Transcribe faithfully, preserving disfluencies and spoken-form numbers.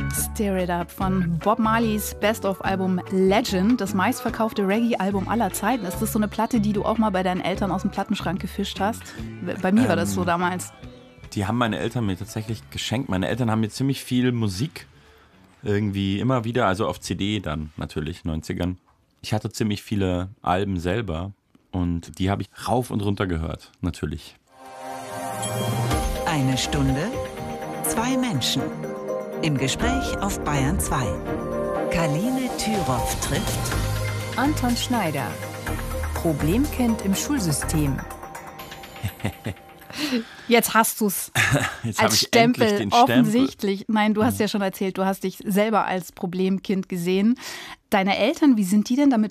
Stir It Up von Bob Marleys Best-of-Album Legend, das meistverkaufte Reggae-Album aller Zeiten. Ist das so eine Platte, die du auch mal bei deinen Eltern aus dem Plattenschrank gefischt hast? Bei mir ähm, war das so damals. Die haben meine Eltern mir tatsächlich geschenkt. Meine Eltern haben mir ziemlich viel Musik irgendwie immer wieder, also auf C D dann natürlich, neunzigern. Ich hatte ziemlich viele Alben selber und die habe ich rauf und runter gehört, natürlich. Eine Stunde, zwei Menschen. Im Gespräch auf Bayern zwei. Kaline Thüroff trifft Anton Schneider. Problemkind im Schulsystem. Jetzt hast du es als Stempel, den offensichtlich. Stempel. Nein, du hast ja schon erzählt, du hast dich selber als Problemkind gesehen. Deine Eltern, wie sind die denn damit